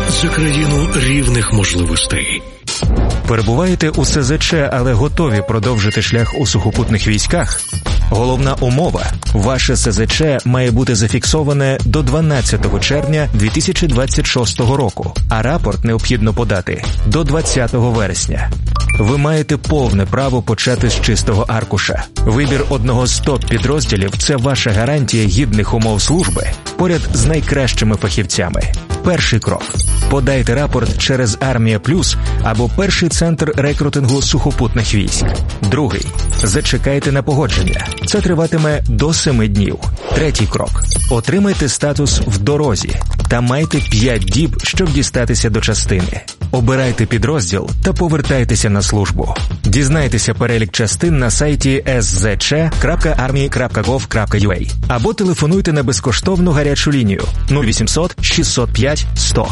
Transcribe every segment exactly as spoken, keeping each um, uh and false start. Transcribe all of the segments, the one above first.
за країну рівних можливостей. Перебуваєте у ес зет че, але готові продовжити шлях у сухопутних військах? Головна умова – ваше ес зет че має бути зафіксоване до дванадцятого червня дві тисячі двадцять шостого року, а рапорт необхідно подати до двадцятого вересня. Ви маєте повне право почати з чистого аркуша. Вибір одного з топ-підрозділів – це ваша гарантія гідних умов служби поряд з найкращими фахівцями. Перший крок – подайте рапорт через Армія Плюс або перший центр рекрутингу сухопутних військ. Другий – зачекайте на погодження. Це триватиме до семи днів. Третій крок – отримайте статус «в дорозі» та майте п'ять діб, щоб дістатися до частини. Обирайте підрозділ та повертайтеся на службу. Дізнайтеся перелік частин на сайті ес зет че крапка армії крапка гов крапка ю а або телефонуйте на безкоштовну гарячу лінію нуль вісімсот шістсот п'ять сто.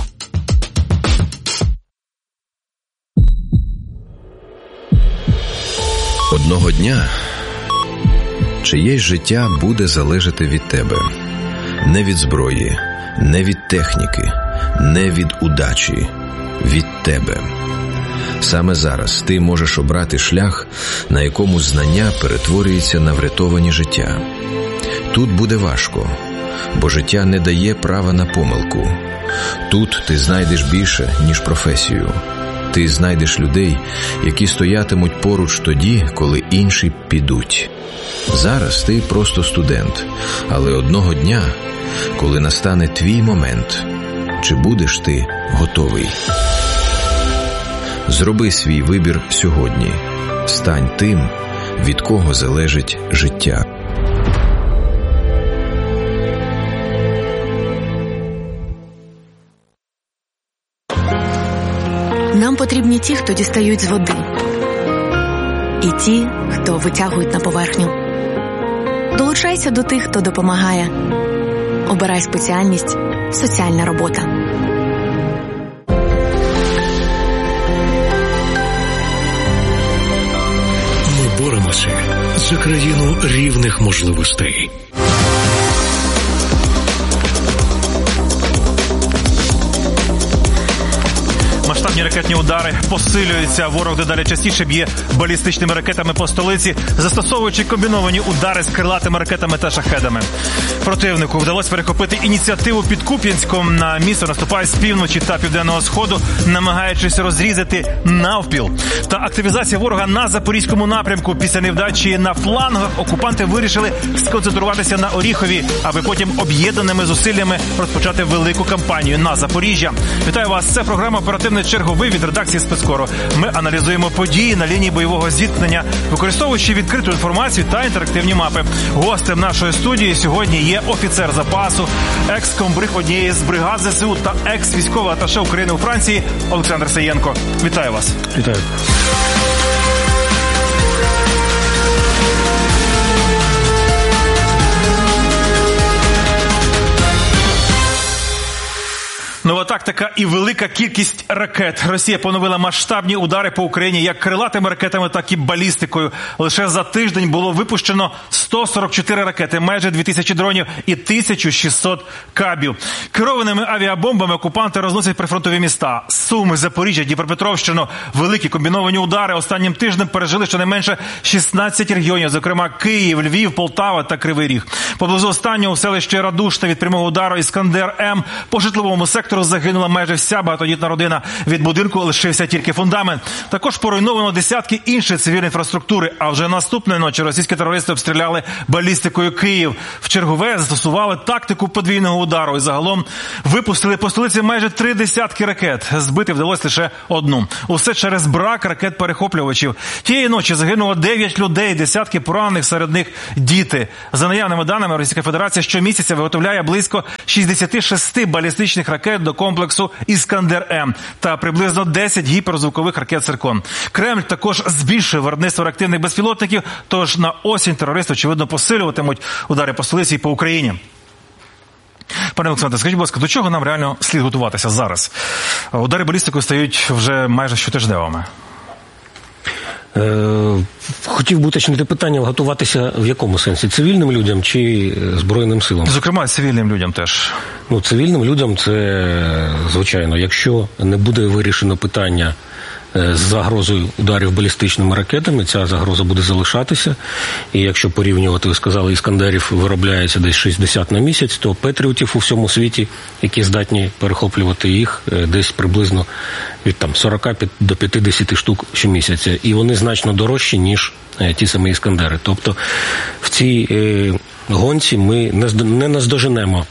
Одного дня чиєсь життя буде залежати від тебе. Не від зброї, не від техніки, не від удачі. Від тебе. Саме зараз ти можеш обрати шлях, на якому знання перетворюється на врятовані життя. Тут буде важко, бо життя не дає права на помилку. Тут ти знайдеш більше, ніж професію. Ти знайдеш людей, які стоятимуть поруч тоді, коли інші підуть. Зараз ти просто студент, але одного дня, коли настане твій момент, чи будеш ти готовий? Зроби свій вибір сьогодні. Стань тим, від кого залежить життя. Нам потрібні ті, хто дістають з води. І ті, хто витягують на поверхню. Долучайся до тих, хто допомагає. Обирай спеціальність «Соціальна робота». Ми боремося за країну рівних можливостей. Масштабні ракетні удари посилюються. Ворог дедалі частіше б'є балістичними ракетами по столиці, застосовуючи комбіновані удари з крилатими ракетами та шахедами. Противнику вдалося перехопити ініціативу під Куп'янськом. На місто наступає з півночі та південного сходу, намагаючись розрізати навпіл. Та активізація ворога на Запорізькому напрямку. Після невдачі на флангах окупанти вирішили сконцентруватися на Оріхові, аби потім об'єднаними зусиллями розпочати велику кампанію на Запоріжжя. Вітаю вас, це програма «Оперативний черговий» від редакції «Спецкору». Ми аналізуємо події на лінії бойового зіткнення, використовуючи відкриту інформацію та інтерактивні мапи. Гостем нашої студії сьогодні є офіцер запасу, екс-комбриг однієї з бригад зе се у та екс-військовий аташе України у Франції Олександр Саєнко. Вітаю вас. Вітаю. Нова тактика і велика кількість ракет. Росія поновила масштабні удари по Україні як крилатими ракетами, так і балістикою. Лише за тиждень було випущено сто сорок чотири ракети, майже дві тисячі дронів і тисяча шістсот кабів. Керованими авіабомбами окупанти розносять прифронтові міста. Суми, Запоріжжя, Дніпропетровщину. Великі комбіновані удари останнім тижнем пережили щонайменше шістнадцять регіонів, зокрема Київ, Львів, Полтава та Кривий Ріг. Поблизу останнього у селищі Радушне від прямого удару «Іскандер-М» по житловому сектору загинула майже вся багатодітна родина. Від будинку лишився тільки фундамент. Також поруйновано десятки іншої цивільної інфраструктури. А вже наступної ночі російські терористи обстріляли балістикою Київ. В чергове застосували тактику подвійного удару і загалом випустили по столиці майже три десятки ракет. Збити вдалося лише одну. Усе через брак ракет-перехоплювачів. Тієї ночі загинуло дев'ять людей, десятки поранених, серед них діти. За наявними даними, Російська Федерація щомісяця виготовляє близько шістдесят шість балістичних ракет до комплексу «Іскандер-М» та приблизно десять гіперзвукових ракет «Циркон». Кремль також збільшує виробництво реактивних безпілотників, тож на осінь терористи, очевидно, посилюватимуть удари по столиці і по Україні. Пане Олександре, скажіть, будь ласка, до чого нам реально слід готуватися зараз? Удари балістикою стають вже майже щотижневими. Хотів би уточнити питання, готуватися в якому сенсі? Цивільним людям чи Збройним силам? Зокрема, цивільним людям теж. Ну, цивільним людям це, звичайно, якщо не буде вирішено питання з загрозою ударів балістичними ракетами, ця загроза буде залишатися. І якщо порівнювати, ви сказали, іскандерів виробляється десь шістдесят на місяць, то петріотів у всьому світі, які здатні перехоплювати їх, десь приблизно від там сорок до п'ятдесят штук щомісяця. І вони значно дорожчі, ніж ті самі іскандери. Тобто в цій е, гонці ми не, не наздоженемо,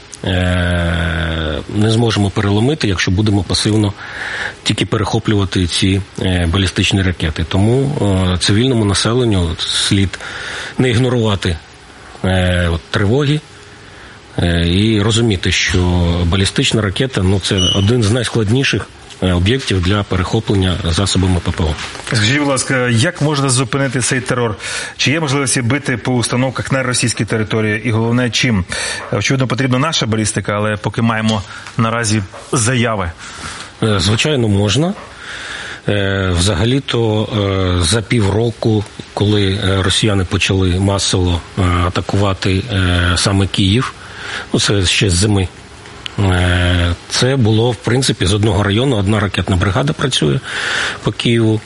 не зможемо переломити, якщо будемо пасивно тільки перехоплювати ці балістичні ракети. Тому цивільному населенню слід не ігнорувати тривоги і розуміти, що балістична ракета, ну, це один з найскладніших об'єктів для перехоплення засобами ППО. Скажіть, будь ласка, як можна зупинити цей терор? Чи є можливості бити по установках на російській території? І головне, чим? Очевидно, потрібна наша балістика, але поки маємо наразі заяви. Звичайно, можна. Взагалі-то за півроку, коли росіяни почали масово атакувати саме Київ, ну це ще з зими, це було, в принципі, з одного району одна ракетна бригада працює по Києву.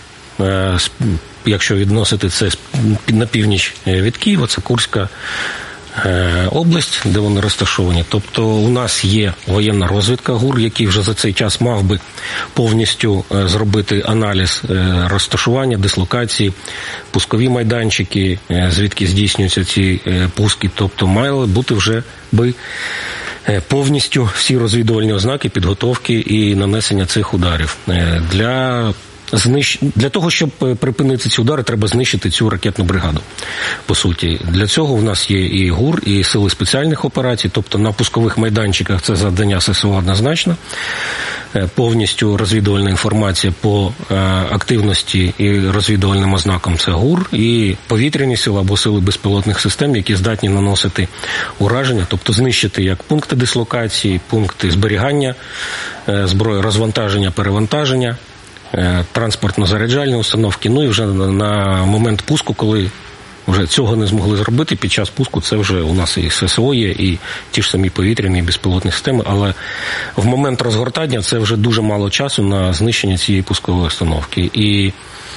Якщо відносити це на північ від Києва, це Курська область, де вони розташовані. Тобто у нас є воєнна розвідка ГУР, який вже за цей час мав би повністю зробити аналіз розташування, дислокації, пускові майданчики, звідки здійснюються ці пуски. Тобто мали бути вже би повністю всі розвідувальні ознаки підготовки і нанесення цих ударів. Для Знищ... Для того, щоб припинити ці удари, треба знищити цю ракетну бригаду. По суті, для цього в нас є і ГУР, і сили спеціальних операцій, тобто на пускових майданчиках це завдання ССО однозначно. Повністю розвідувальна інформація по активності і розвідувальним ознакам це ГУР, і повітряні сили або сили безпілотних систем, які здатні наносити ураження, тобто знищити як пункти дислокації, пункти зберігання зброї, розвантаження, перевантаження, транспортно-заряджальні установки, ну і вже на момент пуску, коли вже цього не змогли зробити, під час пуску це вже у нас і ССО є, і ті ж самі повітряні і безпілотні системи, але в момент розгортання це вже дуже мало часу на знищення цієї пускової установки. І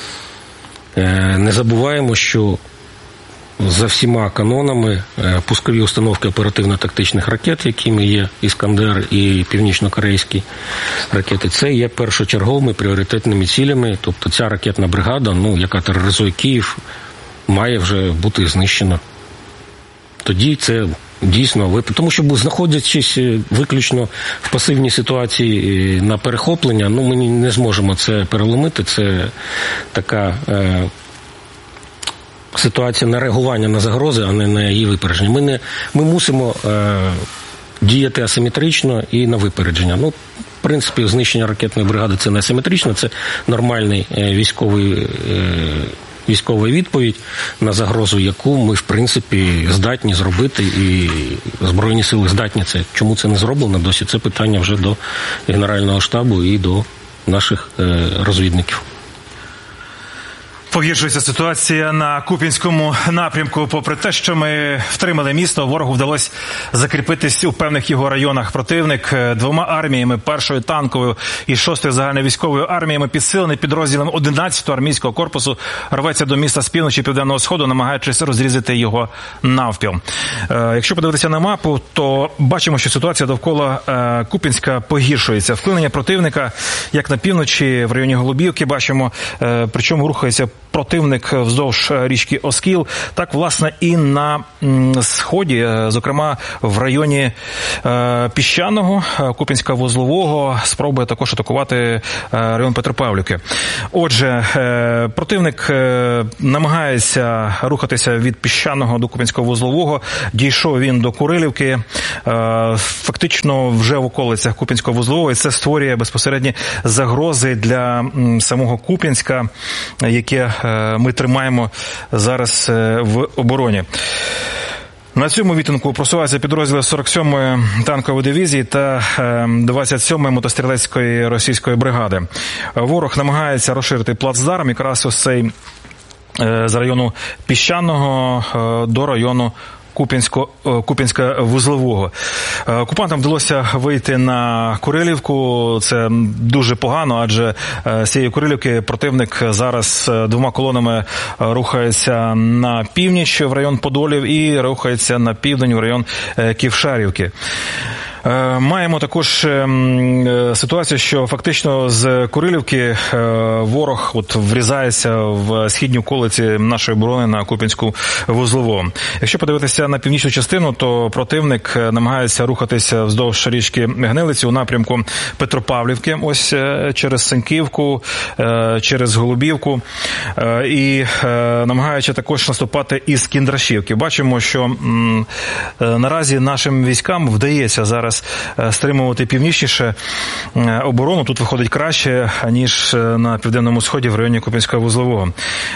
не забуваємо, що за всіма канонами пускові установки оперативно-тактичних ракет, якими є «Іскандер» і північно-корейські ракети, це є першочерговими пріоритетними цілями. Тобто ця ракетна бригада, ну, яка тероризує Київ, має вже бути знищена. Тоді це дійсно випадок. Тому що, знаходячись виключно в пасивній ситуації на перехоплення, ну, ми не зможемо це переломити. Це така е, ситуація на реагування на загрози, а не на її випередження. Ми, не, ми мусимо е, діяти асиметрично і на випередження. Ну, в принципі, знищення ракетної бригади – це не асиметрично, це нормальний е, військовий е, військова відповідь на загрозу, яку ми, в принципі, здатні зробити, і Збройні сили здатні це. Чому це не зроблено досі? Це питання вже до Генерального штабу і до наших е, розвідників. Погіршується ситуація на Куп'янському напрямку. Попри те, що ми втримали місто, ворогу вдалося закріпитись у певних його районах. Противник двома арміями, першою танковою і шостою загальновійськовою арміями, підсилений підрозділом одинадцятого армійського корпусу, рветься до міста з півночі Південного Сходу, намагаючись розрізати його навпіл. Якщо подивитися на мапу, то бачимо, що ситуація довкола Куп'янська погіршується. Вклинення противника, як на півночі, в районі Голубівки бачимо, причому рухається противник вздовж річки Оскіл, так, власне, і на сході, зокрема, в районі Піщаного, Куп'янська-Вузлового, спробує також атакувати район Петропавлівки. Отже, противник намагається рухатися від Піщаного до Куп'янська-Вузлового. Дійшов він до Курилівки, фактично вже в околицях Куп'янська-Вузлового, і це створює безпосередні загрози для самого Куп'янська, яке ми тримаємо зараз в обороні. На цьому відтинку просуваються підрозділи сорок сьомої танкової дивізії та двадцять сьомої мотострілецької російської бригади. Ворог намагається розширити плацдарм, якраз ось цей з району Піщаного до району Куп'янсько, Куп'янська-Вузлового. Окупантам вдалося вийти на Курилівку. Це дуже погано, адже з цієї Курилівки противник зараз двома колонами рухається на північ в район Подолів і рухається на південь в район Ківшарівки. Маємо також ситуацію, що фактично з Курилівки ворог от врізається в східні околиці нашої оборони на Куп'янську Вузлову. Якщо подивитися на північну частину, то противник намагається рухатися вздовж річки Гнилиці у напрямку Петропавлівки, ось через Сеньківку, через Голубівку, і намагаючи також наступати із Кіндрашівки. Бачимо, що наразі нашим військам вдається зараз стримувати північніше оборону. Тут виходить краще, ніж на Південному Сході в районі Куп'янського Вузлового.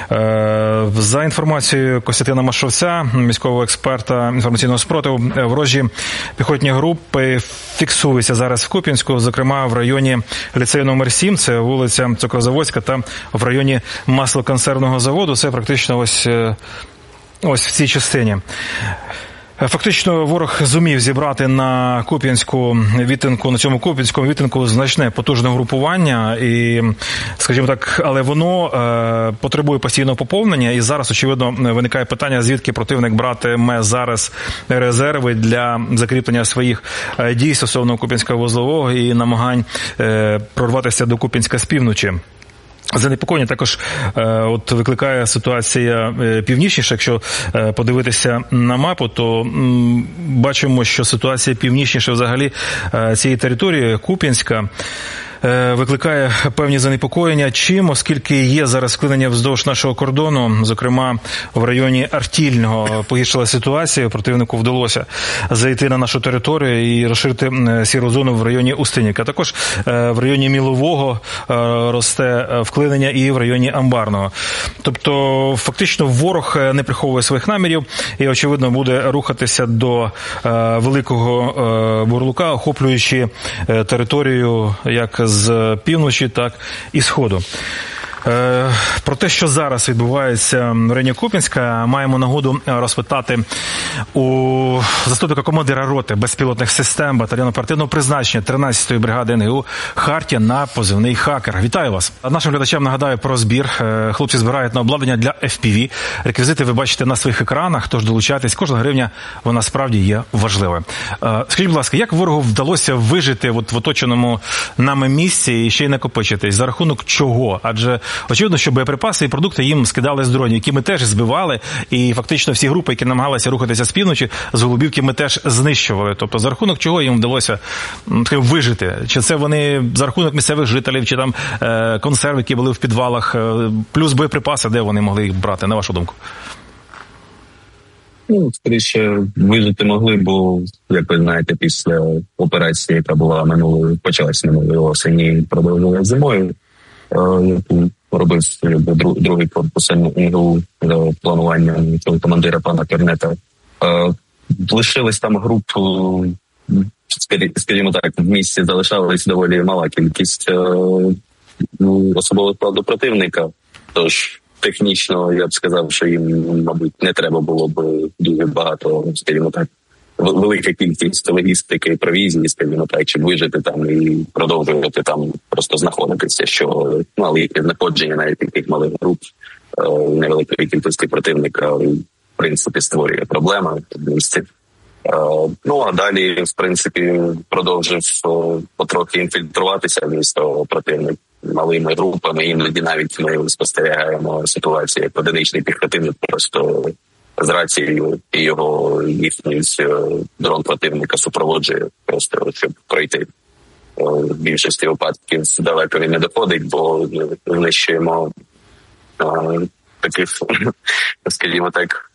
За інформацією Костянтина Машовця, міського експерта інформаційного спротиву, ворожі піхотні групи фіксуються зараз в Куп'янську, зокрема в районі ліцею номер сім, це вулиця Цукрозаводська, та в районі маслоконсервного заводу, це практично ось, ось в цій частині. Фактично ворог зумів зібрати на Куп'янську відтинку, на цьому Куп'янському відтинку значне потужне групування, і, скажімо так, але воно е, потребує постійного поповнення, і зараз, очевидно, виникає питання, звідки противник братиме зараз резерви для закріплення своїх дій стосовно Куп'янського Вузлового і намагань е, прорватися до Куп'янська з півночі. Занепокоєння також е, от викликає ситуація е, північніша. Якщо е, подивитися на мапу, то м, бачимо, що ситуація північніша взагалі е, цієї території, Куп'янська, викликає певні занепокоєння. Чим, оскільки є зараз склинення вздовж нашого кордону, зокрема в районі Артільного погіршила ситуація, противнику вдалося зайти на нашу територію і розширити сіру зону в районі Устинівки. А також в районі Мілового росте вклинення і в районі Амбарного. Тобто, фактично, ворог не приховує своїх намірів і, очевидно, буде рухатися до Великого Бурлука, охоплюючи територію як з півночі, так і сходу. Про те, що зараз відбувається в районі Куп'янська, маємо нагоду розпитати у заступника командира роти безпілотних систем батальйону оперативного призначення тринадцятої бригади ен ге у Хартія на позивний «Хакер». Вітаю вас. Нашим глядачам нагадаю про збір. Хлопці збирають на обладнання для еф пі ві. Реквізити ви бачите на своїх екранах, тож долучайтесь. Кожна гривня, вона справді є важливою. Скажіть, будь ласка, як ворогу вдалося вижити от в оточеному нами місці і ще й накопичитись? За рахунок чого? Адже очевидно, що боєприпаси і продукти їм скидали з дронів, які ми теж збивали, і фактично всі групи, які намагалися рухатися з півночі, з Голубівки, ми теж знищували. Тобто за рахунок чого їм вдалося вижити? Чи це вони за рахунок місцевих жителів, чи там е, консерви, які були в підвалах, е, плюс боєприпаси, де вони могли їх брати, на вашу думку? Ну, скоріше, вижити могли, бо, як ви знаєте, після операції, яка була минулої, почалась минулої осені, продовжилась зимою, яку робив другий корпус ен ге у за планування цього командира пана Кернета. Лишились там груп, скажімо так, в місті залишалась доволі мала кількість особового складу противника, тож технічно я б сказав, що їм, мабуть, не треба було б дуже багато, скажімо так, велика кількість логістики, провізії, скажімо так, щоб вижити там і продовжувати там просто знаходитися, що мали знаходження навіть таких малих груп, невеликої кількості противника, в принципі, створює проблеми в місті. Ну, а далі, в принципі, продовжив потрохи інфільтруватися в місто противник малими групами, іноді навіть ми спостерігаємо ситуацію, як одиничний піхотинник просто з рацією і його їхній дрон противника супроводжує просто, щоб пройти. В більшості випадків далеко він не доходить, бо знищуємо таких, скажімо так,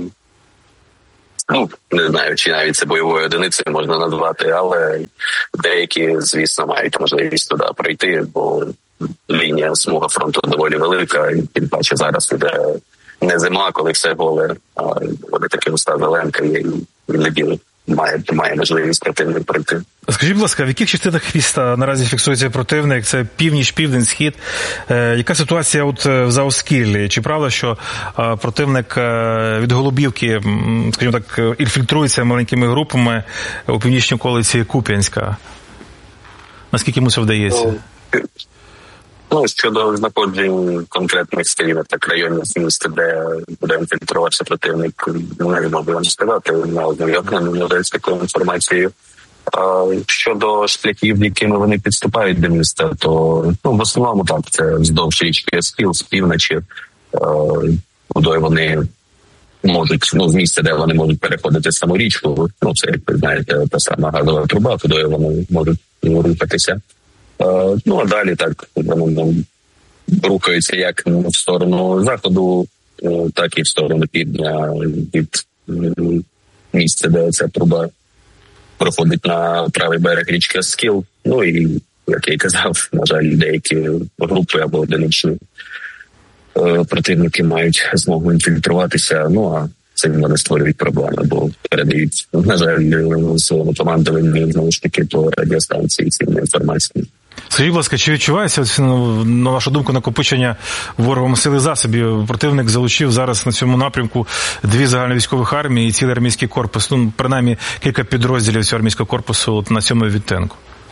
ну, не знаю, чи навіть це бойовою одиницею можна назвати, але деякі, звісно, мають можливість туди пройти, бо лінія смуга фронту доволі велика, і тим паче зараз іде не зима, коли все голе, а вони такі уста зеленка і не білий. має, має можливість противник пройти. Скажіть, будь ласка, в яких частинах міста наразі фіксується противник? Це північ, південь, схід. Е, яка ситуація от в Заоскіллі? Чи правда, що е, противник е, від Голубівки, скажімо так, інфільтрується маленькими групами у північній околиці Куп'янська? Наскільки йому це вдається? Ну, щодо знаходжень конкретних скажімо так, районів міста, де буде інфільтруватися противник, не можу вам сказати, не ознайомлено з такою інформацією. Щодо шляхів, якими вони підступають до міста, то ну, в основному так, це вздовж річки Оскіл, з півночі, куди вони можуть, ну, з місця, де вони можуть переходити саму річку, ну, це, як ви знаєте, та сама газова труба, куди вони можуть рухатися. Ну, а далі так, вони рухаються як в сторону заходу, так і в сторону півдня від місця, де ця труба проходить на правий берег річки Оскіл. Ну і, як я й казав, на жаль, деякі групи або одиничні противники мають змогу інфільтруватися, ну а цим вони створюють проблеми, бо передають, на жаль, своєму командуванню, знову ж таки, по радіостанції цієї інформації. Скажіть, будь ласка, чи відчувається, на вашу думку, накопичення ворогом сили засобів? Противник залучив зараз на цьому напрямку дві загальновійськових армії і цілий армійський корпус, ну, принаймні кілька підрозділів цього армійського корпусу от на цьому відтинку.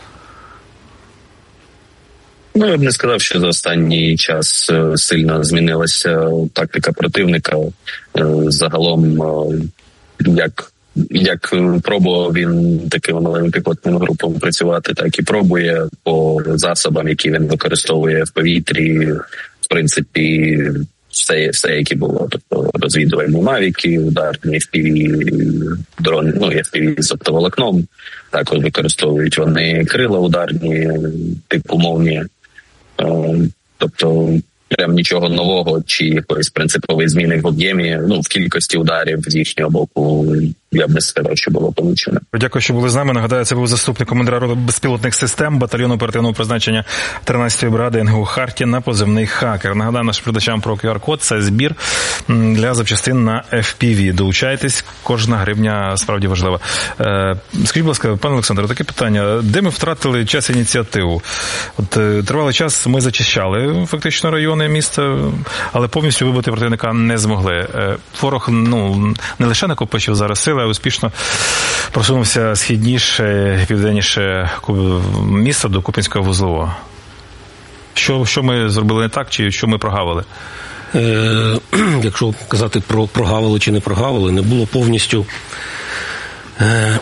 Ну, я б не сказав, що за останній час сильно змінилася тактика противника. Загалом, як Як пробував він такими малими піхотними групами працювати, так і пробує по засобам, які він використовує в повітрі, в принципі, все, все які було. Тобто розвідувальні мавіки, ударні еф пі ві, дрони, ну, еф пі ві з оптоволокном. Також використовують вони крила ударні, типу «Молнія». Тобто прям нічого нового чи якоїсь принципової зміни в об'ємі, ну, в кількості ударів з їхнього боку, я б не сказав, що було помічено. Дякую, що були з нами. Нагадаю, це був заступник командира роти безпілотних систем батальйону оперативного призначення тринадцятої бригади ен ге у «Хартія» позивний «Хакер». Нагадаю нашим глядачам про ку ар код. Це збір для запчастин на еф пі ві. Долучайтесь, кожна гривня справді важлива. Скажіть, будь ласка, пане Олександре, таке питання. Де ми втратили час ініціативу? От тривалий час ми зачищали фактично райони міста, але повністю вибити противника не змогли. Ворог, ну, не лише накопичив зараз сили, а успішно просунувся східніше, південніше міста до Куп'янського вузлового. Що, що ми зробили не так, чи що ми прогавили? Е, якщо казати про прогавили чи не прогавили, не було повністю... Е,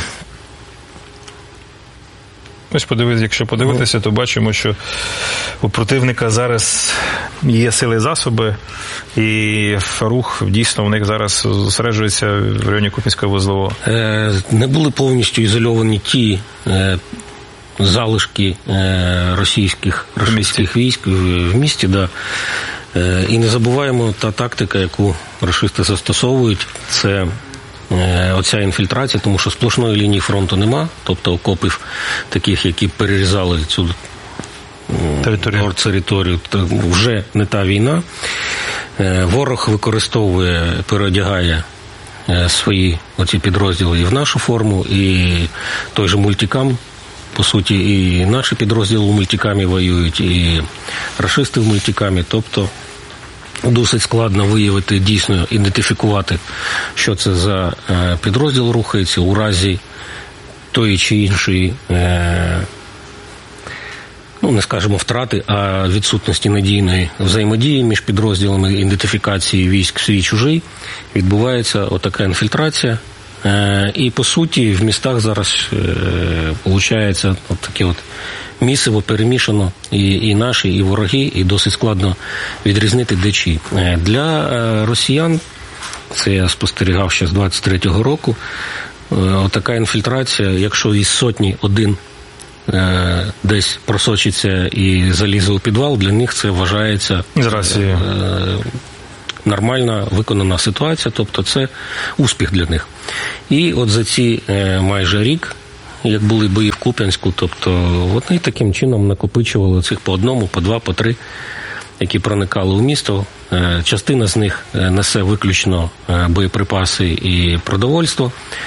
Ось подивитися, якщо подивитися, то бачимо, що у противника зараз є сили і засоби, і рух дійсно у них зараз зосереджується в районі Куп'янського вузлового. Не були повністю ізольовані ті залишки російських, російських військ в місті, да. І не забуваємо, та тактика, яку рашисти застосовують, це оця інфільтрація, тому що сплошної лінії фронту нема, тобто окопів таких, які перерізали цю територію, територію. Вже не та війна. Ворог використовує, переодягає свої оці підрозділи і в нашу форму, і той же мультикам, по суті, і наші підрозділи в мультикамі воюють, і рашисти в мультикамі, тобто досить складно виявити, дійсно ідентифікувати, що це за підрозділ рухається у разі тої чи іншої, ну, не скажемо втрати, а відсутності надійної взаємодії між підрозділами, ідентифікації військ свій-чужий, відбувається отака інфільтрація. І, по суті, в містах зараз виходить от таке от місиво перемішано і, і наші, і вороги, і досить складно відрізнити де чий. Для росіян, це я спостерігав ще з двадцять третього року, отака інфільтрація, якщо із сотні один десь просочиться і залізе у підвал, для них це вважається нормальна виконана ситуація, тобто це успіх для них. І от за ці майже рік, як були бої в Куп'янську, тобто вони таким чином накопичували цих по одному, по два, по три, які проникали у місто. Частина з них несе виключно боєприпаси і продовольство.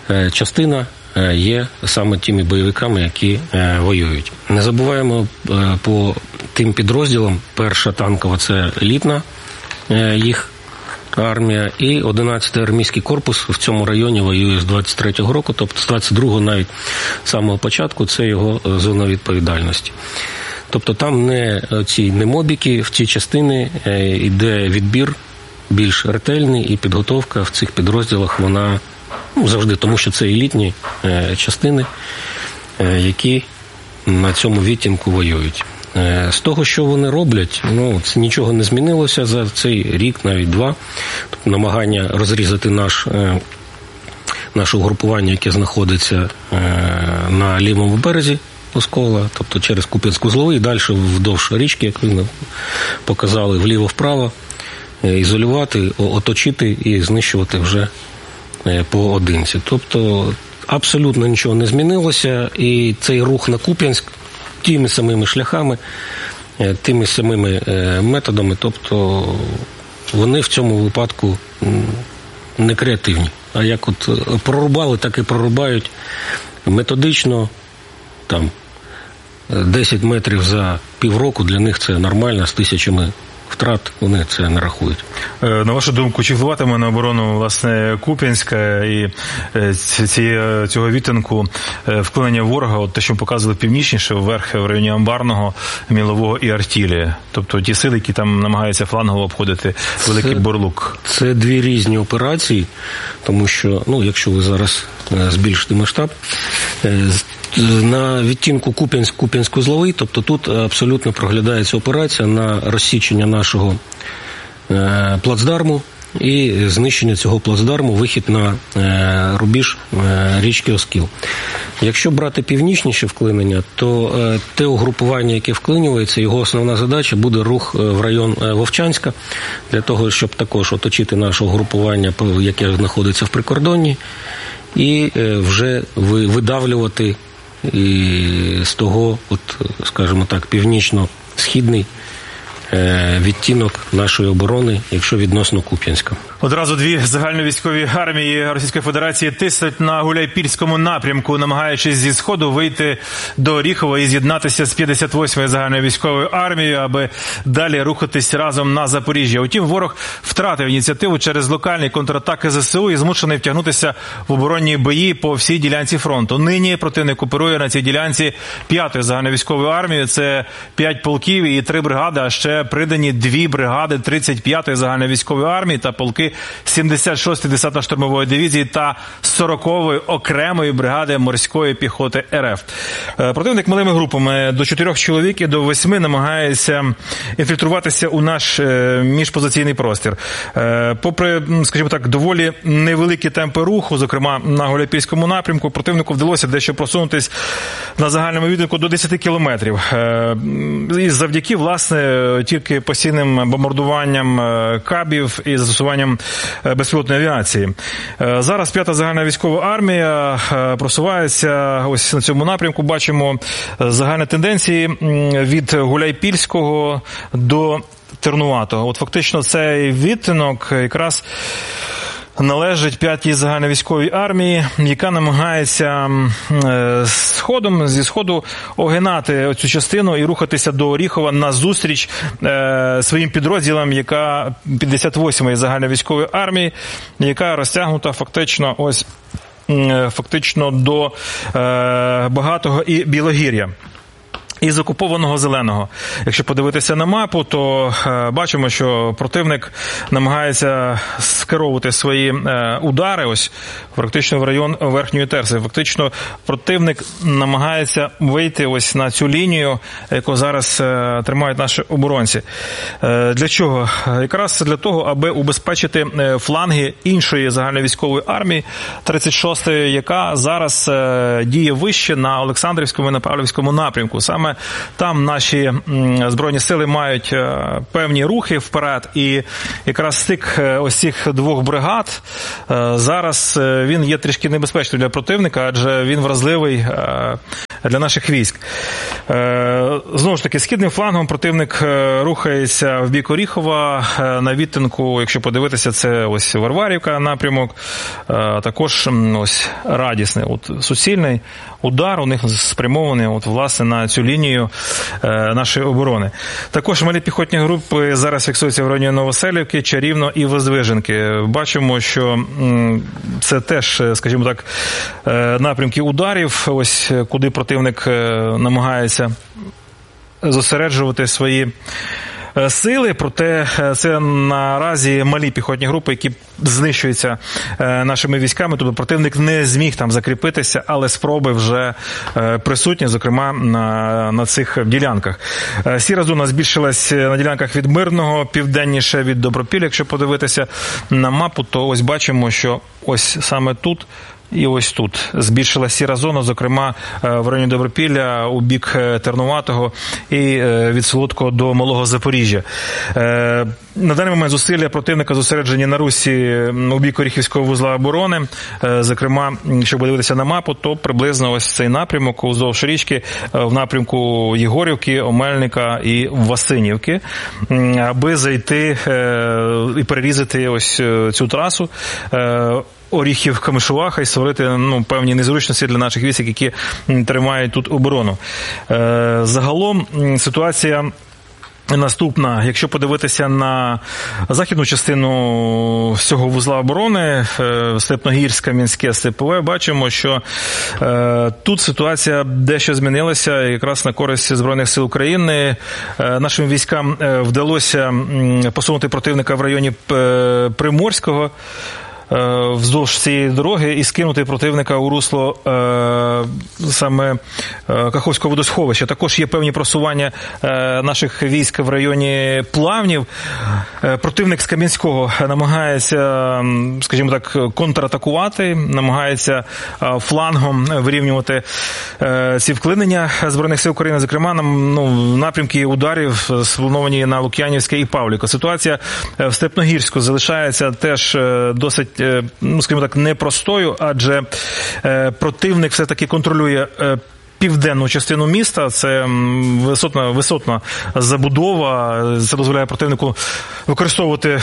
частина є саме тими бойовиками, які воюють. Не забуваємо по тим підрозділам, перша танкова – це елітна їх армія, і одинадцятий армійський корпус в цьому районі воює з двадцять третього року, тобто з двадцять другого навіть з самого початку це його зона відповідальності. Тобто там не ці не мобіки, в ці частини йде відбір більш ретельний, і підготовка в цих підрозділах вона ну, завжди, тому що це елітні частини, які на цьому відтінку воюють. З того, що вони роблять, ну, це нічого не змінилося за цей рік, навіть два. Тобто намагання розрізати наш, наше угрупування, яке знаходиться на лівому березі Оскола, тобто через Куп'янськ-Узловий, і далі вдовж річки, як ви показали, вліво-вправо, ізолювати, оточити і знищувати вже поодинці. Тобто абсолютно нічого не змінилося, і цей рух на Куп'янськ тими самими шляхами, тими самими методами, тобто вони в цьому випадку не креативні. А як от прорубали, так і прорубають методично, там, десять метрів за півроку, для них це нормально, з тисячами втрат вони це не рахують. На вашу думку, чи впливатиме на оборону, власне, Куп'янська і ці, цього відтинку вклинення ворога, от те, що показували північніше, вверх в районі Амбарного, Мілового і Артілі? Тобто ті сили, які там намагаються флангово обходити Великий це, Бурлук? Це дві різні операції, тому що, ну, якщо ви зараз збільшите масштаб, на відтінку Куп'янськ-Куп'янськ-Узловий, тобто тут абсолютно проглядається операція на розсічення нашого плацдарму і знищення цього плацдарму, вихід на рубіж річки Оскіл. Якщо брати північніше вклинення, то те угрупування, яке вклинюється, його основна задача буде рух в район Вовчанська, для того, щоб також оточити наше угрупування, яке знаходиться в прикордонні, і вже видавлювати і з того, от, скажімо так, північно-східний відтінок нашої оборони, якщо відносно Куп'янська. Одразу дві загальновійськові армії Російської Федерації тиснуть на Гуляйпільському напрямку, намагаючись зі Сходу вийти до Оріхова і з'єднатися з п'ятдесят восьмою загальновійськовою армією, аби далі рухатись разом на Запоріжжя. Утім, ворог втратив ініціативу через локальні контратаки ЗСУ і змушений втягнутися в оборонні бої по всій ділянці фронту. Нині противник оперує на цій ділянці п'ятою загальновійськовою армією. Це п'ять полків і три бригади, а ще придані дві бригади тридцять п'ятої загальновійськової армії та полки сімдесят шостої десантно-штурмової дивізії та сорокової окремої бригади морської піхоти РФ. Противник малими групами до чотирьох чоловік і до восьми намагається інфільтруватися у наш міжпозиційний простір. Попри, скажімо так, доволі невеликі темпи руху, зокрема на Гуляйпільському напрямку, противнику вдалося дещо просунутись на загальному відтинку до десять кілометрів. І завдяки, власне, тільки постійним бомбардуванням кабів і застосуванням безпілотної авіації. Зараз п'ята загальна військова армія просувається ось на цьому напрямку. Бачимо загальні тенденції від Гуляйпільського до Тернуватого. От фактично цей відтинок якраз належить п'ятій загальновійськовій армії, яка намагається сходом, зі сходу огинати цю частину і рухатися до Оріхова назустріч е, своїм підрозділам, яка п'ятдесят восьмої загальновійськової армії, яка розтягнута фактично ось фактично до е, Багатого і Білогір'я. Із окупованого Зеленого. Якщо подивитися на мапу, то е, бачимо, що противник намагається скеровувати свої е, удари ось практично в район Верхньої Терси. Фактично противник намагається вийти ось на цю лінію, яку зараз е, тримають наші оборонці. Е, для чого? Якраз для того, аби убезпечити фланги іншої загальновійськової армії, тридцять шостої, яка зараз е, діє вище на Олександрівському і на Павлівському напрямку. Саме там наші Збройні сили мають певні рухи вперед, і якраз стик ось цих двох бригад зараз він є трішки небезпечним для противника, адже він вразливий для наших військ. Знову ж таки, східним флангом противник рухається в бік Оріхова на відтинку, якщо подивитися, це ось Варварівка напрямок, також ось Радісне, от суцільний удар у них спрямований от, власне, на цю лінію нашої оборони. Також малі піхотні групи зараз фіксуються в районі Новоселівки, Чарівно і Воздвиженки. Бачимо, що це теж, скажімо так, напрямки ударів, ось куди противник намагається зосереджувати свої сили, проте це наразі малі піхотні групи, які знищуються нашими військами, тобто противник не зміг там закріпитися, але спроби вже присутні, зокрема на, на цих ділянках. Сіра зона збільшилась на ділянках від Мирного, південніше від Добропілля, якщо подивитися на мапу, то ось бачимо, що ось саме тут і ось тут збільшилася сіра зона, зокрема в районі Добропілля, у бік Тернуватого і від Солодкого до Малого Запоріжжя. На даний момент зусилля противника зосереджені на Русі у бік Оріхівського вузла оборони. Зокрема, якщо подивитися на мапу, то приблизно ось цей напрямок уздовж річки в напрямку Єгорівки, Омельника і Васинівки, аби зайти і перерізати ось цю трасу Оріхів, Камишуваха і створити ну, певні незручності для наших військ, які тримають тут оборону. Е, загалом ситуація наступна. Якщо подивитися на західну частину всього вузла оборони, Степногірська, Мінське, Степове, бачимо, що е, тут ситуація дещо змінилася, якраз на користь Збройних сил України. Е, нашим військам вдалося посунути противника в районі Приморського, вздовж цієї дороги і скинути противника у русло е, саме Каховського водосховища. Також є певні просування е, наших військ в районі Плавнів. Е, противник з Кам'янського намагається, скажімо так, контратакувати, намагається е, флангом вирівнювати е, ці вклинення Збройних сил України, зокрема, нам, ну, напрямки ударів сплановані на Лук'янівське і Павлівка. Ситуація в Степногірську залишається теж досить, ну, скажімо так, непростою, адже е, противник все-таки контролює е, південну частину міста, це висотна, висотна забудова, це дозволяє противнику використовувати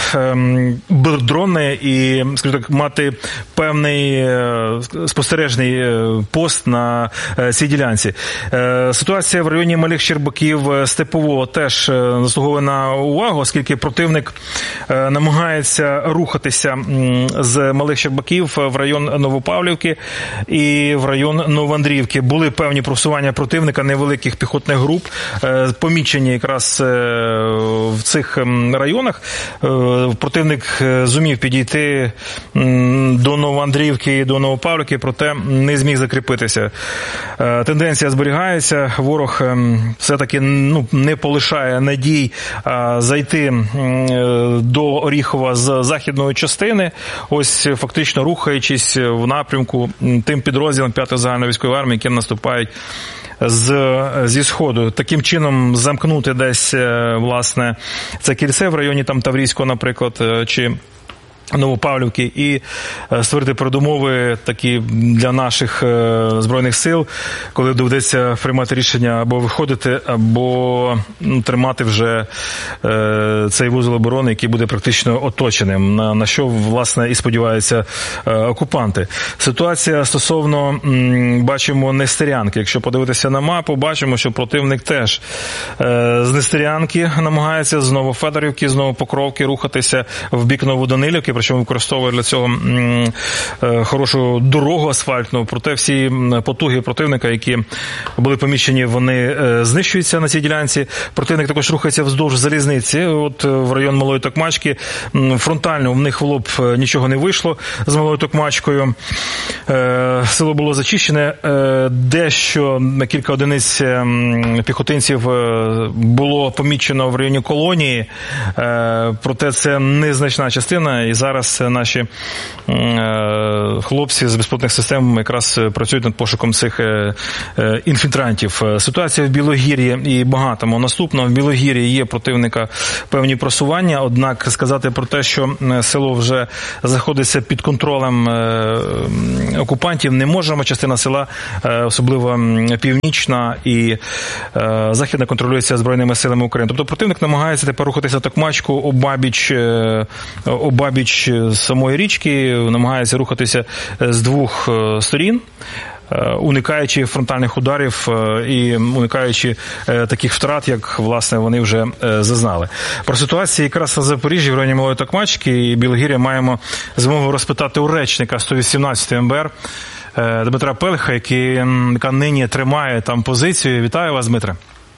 дрони і, скажімо так, мати певний спостережний пост на цій ділянці. Ситуація в районі Малих Щербаків, Степового теж заслуговує на увагу, оскільки противник намагається рухатися з Малих Щербаків в район Новопавлівки і в район Новоандріївки. Були певні просування противника невеликих піхотних груп, помічені якраз в цих районах. Противник зумів підійти до Новоандріївки і до Новопавлівки, проте не зміг закріпитися. Тенденція зберігається, ворог все-таки ну, не полишає надій зайти до Оріхова з західної частини, ось фактично рухаючись в напрямку тим підрозділом п'ятої загальновійськової армії, які наступають з, зі Сходу. Таким чином замкнути десь, власне, це кільце в районі там Таврійського, наприклад, чи Новопавлівки, і створити передумови такі для наших Збройних сил, коли доведеться приймати рішення або виходити, або ну, тримати вже е, цей вузол оборони, який буде практично оточеним, на, на що, власне, і сподіваються е, окупанти. Ситуація стосовно, м, бачимо, Нестерянки. Якщо подивитися на мапу, бачимо, що противник теж е, з Нестерянки намагається з Новофедорівки, з Новопокровки рухатися в бік Новоданилівки, причому використовує для цього хорошу дорогу асфальтну, проте всі потуги противника, які були поміщені, вони знищуються на цій ділянці. Противник також рухається вздовж залізниці, от в район Малої Токмачки. Фронтально в них в лоб нічого не вийшло з Малою Токмачкою. Село було зачищене, дещо на кілька одиниць піхотинців було помічено в районі Колонії, проте це незначна частина, і зараз зараз наші хлопці з безпілотних систем якраз працюють над пошуком цих інфільтрантів. Ситуація в Білогір'ї і Багатому. Наступно, в Білогір'ї є противника певні просування, однак сказати про те, що село вже знаходиться під контролем окупантів, не можемо. Частина села, особливо північна і західна, контролюється Збройними силами України. Тобто противник намагається тепер рухатися Токмачку обабіч, обабіч самої річки, намагається рухатися з двох сторін, уникаючи фронтальних ударів і уникаючи таких втрат, як, власне, вони вже зазнали. Про ситуацію якраз на Запоріжжі, в районі Малої Токмачки і Білогір'я маємо змогу розпитати у речника сто вісімнадцятої ем бе ер Дмитра Пелиха, який, яка нині тримає там позицію. Вітаю вас, Дмитре.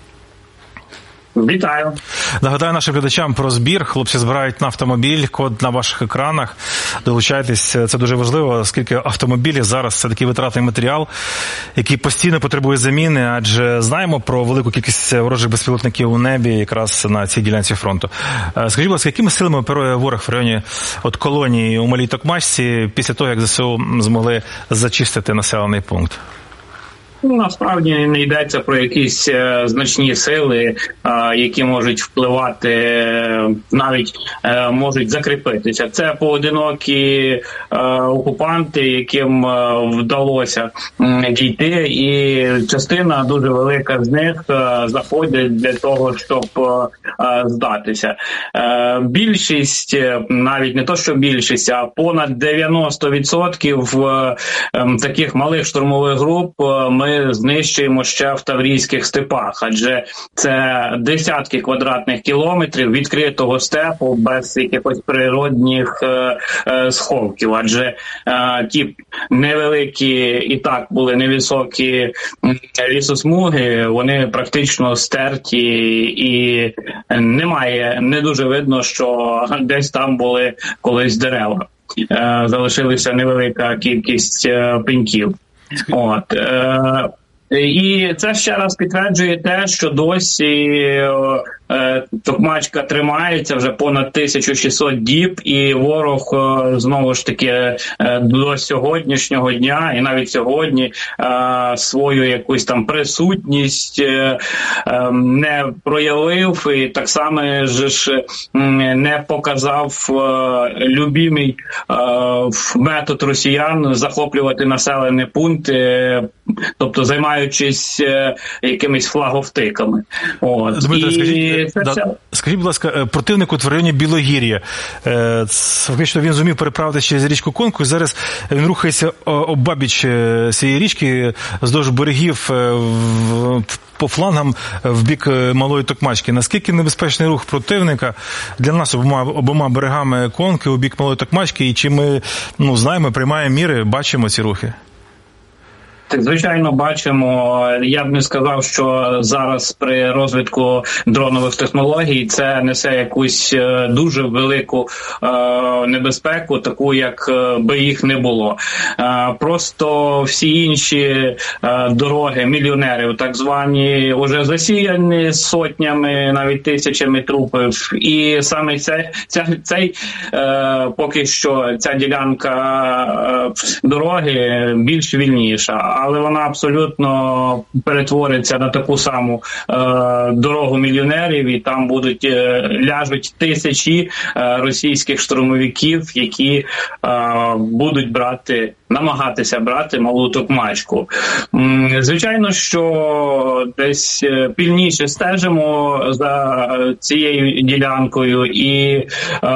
Вітаю. Нагадаю нашим глядачам про збір. Хлопці збирають на автомобіль, код на ваших екранах. Долучайтесь, це дуже важливо, оскільки автомобілі зараз це такий витратний матеріал, який постійно потребує заміни, адже знаємо про велику кількість ворожих безпілотників у небі якраз на цій ділянці фронту. Скажіть, будь ласка, якими силами оперує ворог в районі от колонії у Малій Токмачці після того, як ЗСУ змогли зачистити населений пункт? Насправді не йдеться про якісь е, значні сили, е, які можуть впливати, е, навіть е, можуть закріпитися. Це поодинокі е, окупанти, яким е, вдалося е, дійти, і частина дуже велика з них е, заходять для того, щоб е, здатися. Е, більшість, навіть не то, що більшість, а понад дев'яносто відсотків е, е, таких малих штурмових груп е, ми ми знищуємо ще в Таврійських степах, адже це десятки квадратних кілометрів відкритого степу без якихось природних е, е, сховків, адже е, ті невеликі і так були невисокі лісосмуги, вони практично стерті і немає, не дуже видно, що десь там були колись дерева. Е, залишилася невелика кількість е, пеньків. От, е, і це ще раз підтверджує те, що досі е, Токмачка тримається вже понад тисячу шістсот діб, і ворог е, знову ж таки е, до сьогоднішнього дня і навіть сьогодні е, свою якусь там присутність е, е, не проявив і так само ж не показав е, любимий е, метод росіян захоплювати населені пункти, тобто займаючись е, якимись флаговтиками. От. Дмитро, і скажіть, це, да, це... скажіть, будь ласка, противник в районі Білогір'я, е, фактично він зумів переправити через річку Конку, і зараз він рухається обабіч цієї річки, здовж берегів в, по флангам в бік Малої Токмачки. Наскільки небезпечний рух противника для нас обома, обома берегами Конки у бік Малої Токмачки, і чи ми ну, знаємо, приймаємо міри, бачимо ці рухи? Так, звичайно, бачимо. Я б не сказав, що зараз при розвитку дронових технологій це несе якусь дуже велику е, небезпеку, таку, як би їх не було. Е, просто всі інші е, дороги мільйонерів, так звані, вже засіяні сотнями, навіть тисячами трупів. І саме цей, ця, цей е, поки що ця ділянка е, дороги більш вільніша. Але вона абсолютно перетвориться на таку саму е, дорогу мільйонерів, і там будуть е, ляжуть тисячі е, російських штурмовиків, які е, будуть брати, намагатися брати Малу Токмачку. Звичайно, що десь пильніше стежимо за цією ділянкою, і е,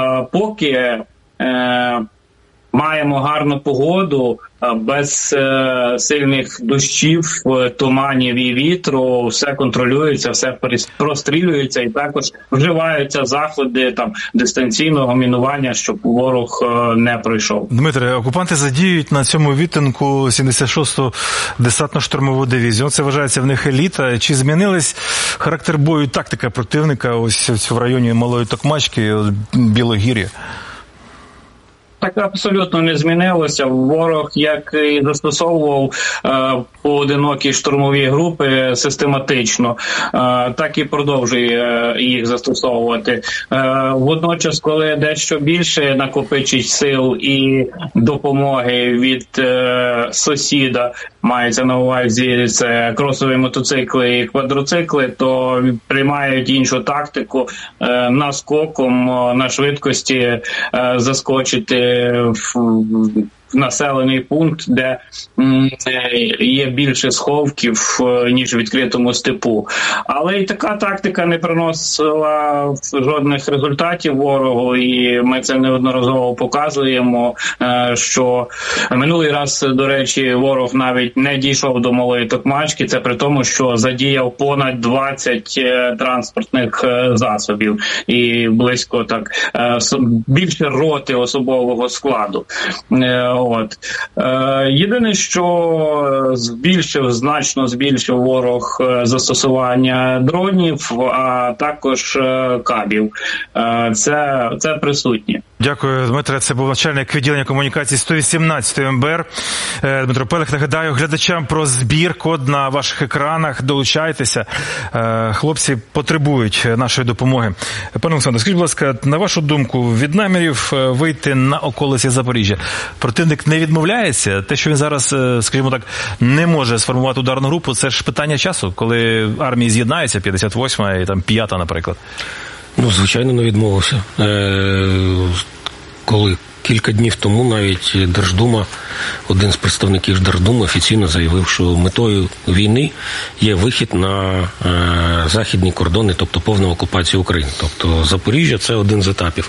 поки е, маємо гарну погоду, без е, сильних дощів, туманів і вітру, все контролюється, все прострілюється, і також вживаються заходи там дистанційного мінування, щоб ворог е, не пройшов. Дмитре, окупанти задіють на цьому відтинку сімдесят шосту десантно-штурмову дивізію. Це вважається в них еліта. Чи змінились характер бою, тактика противника ось в районі Малої Токмачки, Білогір'я? так абсолютно не змінилося. Ворог, як і застосовував е, поодинокі штурмові групи систематично, е, так і продовжує е, їх застосовувати. Е, водночас, коли дещо більше накопичить сил і допомоги від е, сусіда, мається на увазі це кросові мотоцикли і квадроцикли, то приймають іншу тактику, е, наскоком на швидкості е, заскочити в населений пункт, де є більше сховків, ніж в відкритому степу. Але і така тактика не приносила жодних результатів ворогу, і ми це неодноразово показуємо, що минулий раз, до речі, ворог навіть не дійшов до Малої Токмачки, це при тому, що задіяв понад двадцять транспортних засобів і близько так більше роти особового складу. От. Е, єдине, що збільшив, значно збільшив ворог застосування дронів, а також кабів. Е, це, це присутнє. Дякую, Дмитре. Це був начальник відділення комунікації сто вісімнадцятої ем бе ер Дмитро Пелих. Нагадаю глядачам про збір, код на ваших екранах. Долучайтеся. Хлопці потребують нашої допомоги. Пане Олександре, скажіть, будь ласка, на вашу думку, від намірів вийти на околиці Запоріжжя противник не відмовляється? Те, що він зараз, скажімо так, не може сформувати ударну групу, це ж питання часу, коли армії з'єднаються, п'ятдесят восьма і там п'ята, наприклад. Ну, звичайно, не відмовився. Е, коли кілька днів тому навіть Держдума, один з представників Держдуми офіційно заявив, що метою війни є вихід на е, західні кордони, тобто повна окупація України. Тобто Запоріжжя – це один з етапів.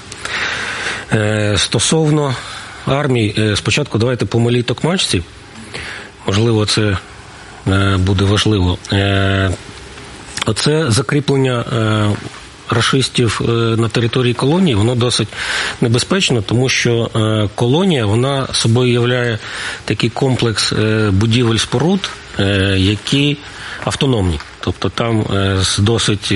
Е, стосовно армії, е, спочатку давайте по Малій Токмачці, можливо, це е, буде важливо. Е, оце закріплення е, рашистів на території колонії, воно досить небезпечно, тому що колонія, вона собою являє такий комплекс будівель-споруд, які автономні. Тобто там з досить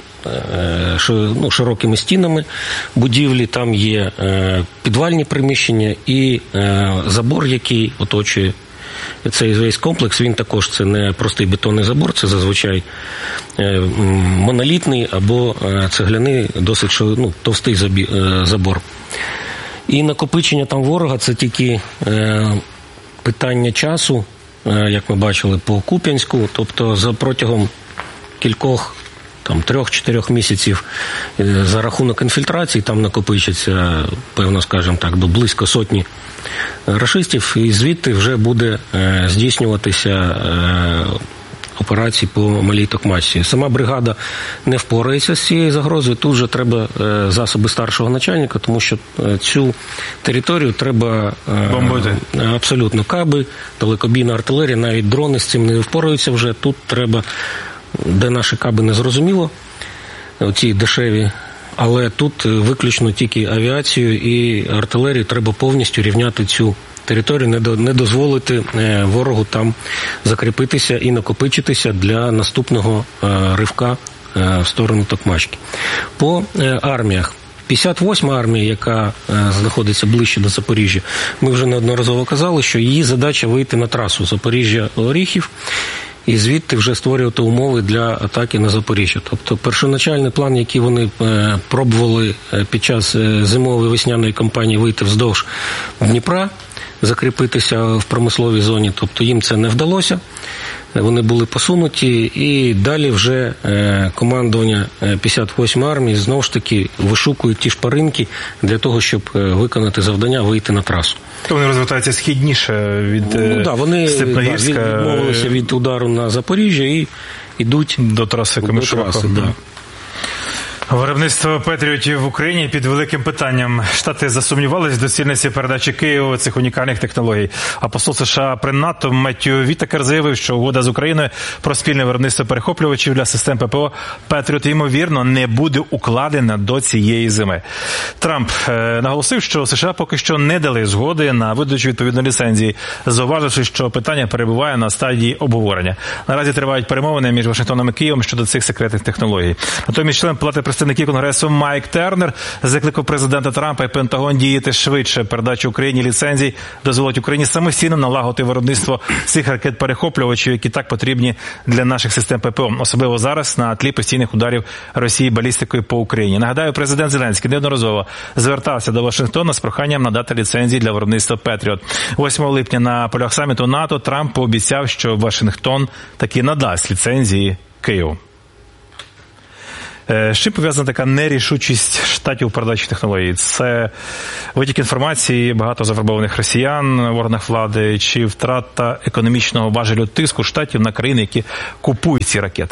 ну, широкими стінами будівлі, там є підвальні приміщення і забор, який оточує цей весь комплекс. Він також, це не простий бетонний забор, це зазвичай монолітний або цегляний, досить ну, товстий забор. І накопичення там ворога – це тільки питання часу, як ми бачили по Куп'янську, тобто за протягом кількох там трьох-чотирьох місяців за рахунок інфільтрації там накопичиться, певно, скажімо так, до близько сотні рашистів, і звідти вже буде е, здійснюватися е, операції по Малій Токмачці. Сама бригада не впорається з цією загрозою, тут же треба е, засоби старшого начальника, тому що е, цю територію треба е, бомбити. Абсолютно, каби, далекобійна артилерія, навіть дрони з цим не впораються вже, тут треба, де наші каби не зрозуміло, оці дешеві, але тут виключно тільки авіацію і артилерію, треба повністю рівняти цю територію, не дозволити ворогу там закріпитися і накопичитися для наступного ривка в сторону Токмачки. По арміях. п'ятдесят восьма армія, яка знаходиться ближче до Запоріжжя, ми вже неодноразово казали, що її задача вийти на трасу Запоріжжя-Оріхів і звідти вже створювати умови для атаки на Запоріжжя. Тобто першоначальний план, який вони е, пробували під час зимової весняної кампанії вийти вздовж Дніпра, закріпитися в промисловій зоні, тобто їм це не вдалося. Вони були посунуті, і далі вже е, командування п'ятдесят восьмої армії знову ж таки вишукують ті шпаринки для того, щоб виконати завдання вийти на трасу. То вони розвертаються східніше від ну, да, вони Степногірська. Да, відмовилися від удару на Запоріжжя і йдуть до траси Камишуваха. Да. Виробництво патріотів в Україні під великим питанням. Штати засумнівалися в доцільності передачі Києву цих унікальних технологій. А посол США при НАТО Меттью Віттекер заявив, що угода з Україною про спільне виробництво перехоплювачів для систем ППО «Петріот», ймовірно, не буде укладена до цієї зими. Трамп е, наголосив, що США поки що не дали згоди на видачу відповідної ліцензії, зауваживши, що питання перебуває на стадії обговорення. Наразі тривають перемовини між Вашингтоном і Києвом щодо цих секретних технологій. Натомість член Палати представників представників Конгресу Майк Тернер закликав президента Трампа і Пентагон діяти швидше. Передача Україні ліцензій дозволить Україні самостійно налагодити виробництво цих ракет-перехоплювачів, які так потрібні для наших систем ППО, особливо зараз на тлі постійних ударів Росії балістикою по Україні. Нагадаю, президент Зеленський неодноразово звертався до Вашингтона з проханням надати ліцензії для виробництва «Петріот». восьмого липня на полях саміту НАТО Трамп пообіцяв, що Вашингтон таки надасть ліцензії Києву. З чим пов'язана така нерішучість штатів у передачі технологій? Це витік інформації, багато завербованих росіян в органах влади, чи втрата економічного важелю тиску штатів на країни, які купують ці ракети?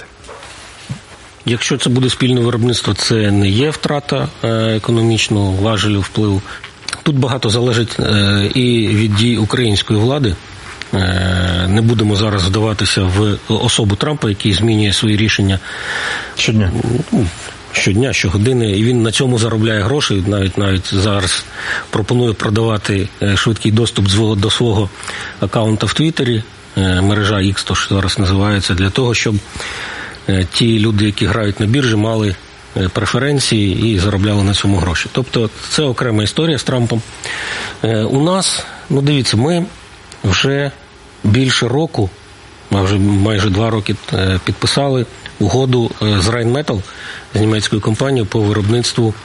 Якщо це буде спільне виробництво, це не є втрата економічного важелю впливу. Тут багато залежить і від дій української влади. Не будемо зараз вдаватися в особу Трампа, який змінює свої рішення щодня, щодня, щогодини, і він на цьому заробляє гроші. Навіть навіть зараз пропонує продавати швидкий доступ до свого аккаунта в Твіттері, мережа X, то що зараз називається, для того, щоб ті люди, які грають на біржі, мали преференції і заробляли на цьому гроші. Тобто це окрема історія з Трампом. У нас, ну дивіться, ми вже більше року, а вже майже два роки підписали угоду з Rheinmetall, з німецькою компанією по виробництву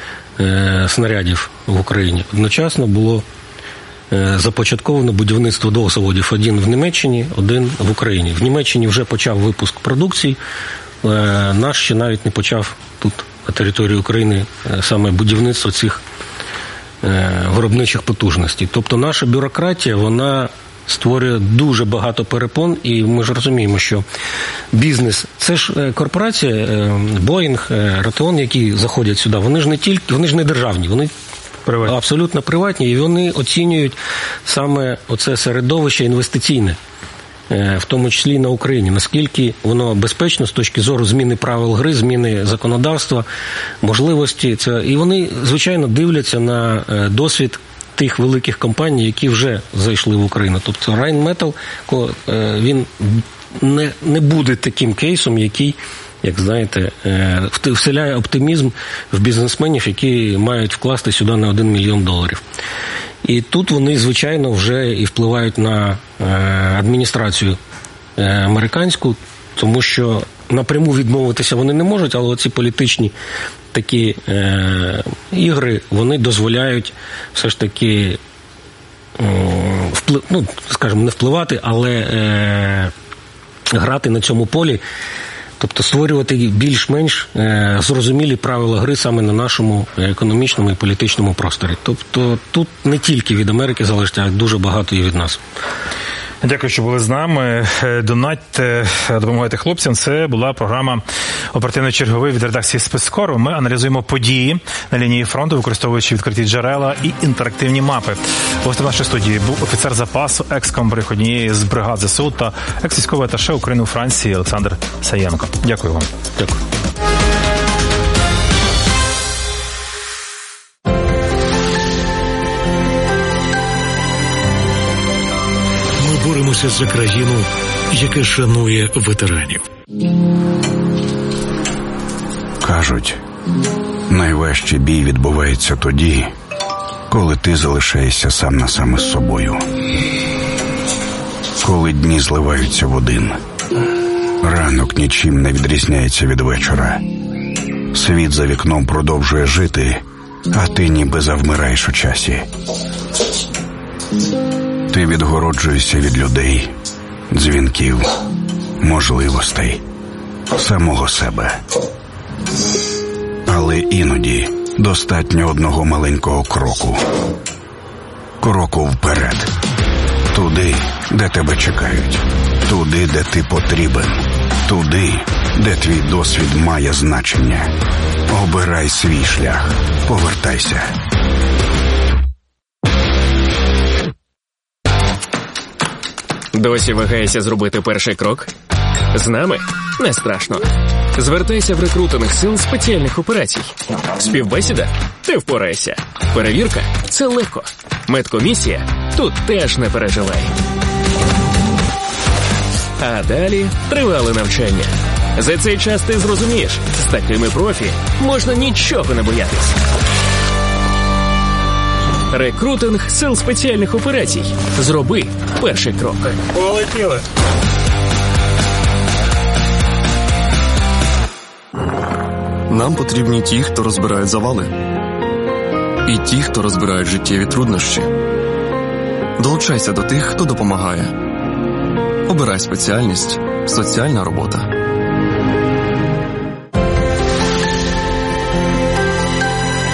снарядів в Україні. Одночасно було започатковано будівництво двох заводів. Один в Німеччині, один в Україні. В Німеччині вже почав випуск продукції, наш ще навіть не почав тут на території України саме будівництво цих виробничих потужностей. Тобто наша бюрократія, вона створює дуже багато перепон, і ми ж розуміємо, що бізнес, це ж корпорація, Boeing, Raytheon, які заходять сюди, вони ж не тільки, вони ж не державні, вони приватні. Абсолютно приватні, і вони оцінюють саме оце середовище інвестиційне, в тому числі на Україні, наскільки воно безпечно з точки зору зміни правил гри, зміни законодавства, можливості. Це, і вони, звичайно, дивляться на досвід тих великих компаній, які вже зайшли в Україну. Тобто Rheinmetall, він не, не буде таким кейсом, який, як знаєте, вселяє оптимізм в бізнесменів, які мають вкласти сюди на один мільйон доларів. І тут вони, звичайно, вже і впливають на адміністрацію американську, тому що напряму відмовитися вони не можуть, але оці політичні такі е, ігри, вони дозволяють все ж таки е, вплив, ну, скажімо, не впливати, але е, грати на цьому полі, тобто створювати більш-менш е, зрозумілі правила гри саме на нашому економічному і політичному просторі. Тобто тут не тільки від Америки залежить, а дуже багато і від нас. Дякую, що були з нами. Донатьте, допомагайте хлопцям. Це була програма «Оперативно-черговий» від редакції «Спецкору». Ми аналізуємо події на лінії фронту, використовуючи відкриті джерела і інтерактивні мапи. Гостем нашої студії був офіцер запасу, екс-комбриг однієї з бригад ЗСУ та екс-військовий аташе України у Франції Олександр Саєнко. Дякую вам. Дякую. Боремося за країну, яка шанує ветеранів. Кажуть, найважчий бій відбувається тоді, коли ти залишаєшся сам на сам із собою. Коли дні зливаються в один. Ранок нічим не відрізняється від вечора. Світ за вікном продовжує жити, а ти ніби завмираєш у часі. Ти відгороджуєшся від людей, дзвінків, можливостей, самого себе. Але іноді достатньо одного маленького кроку. Кроку вперед. Туди, де тебе чекають. Туди, де ти потрібен. Туди, де твій досвід має значення. Обирай свій шлях. Повертайся. Досі вагаєшся зробити перший крок? З нами? Не страшно. Звертайся в рекрутинг сил спеціальних операцій. Співбесіда? Ти впораєшся. Перевірка? Це легко. Медкомісія? Тут теж не переживай. А далі тривале навчання. За цей час ти зрозумієш, з такими профі можна нічого не боятись. Рекрутинг сил спеціальних операцій. Зроби перший крок. Полетіли. Нам потрібні ті, хто розбирають завали. І ті, хто розбирають життєві труднощі. Долучайся до тих, хто допомагає. Обирай спеціальність «Соціальна робота».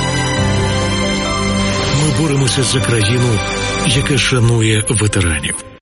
Ми боремося за країну, яка шанує ветеранів.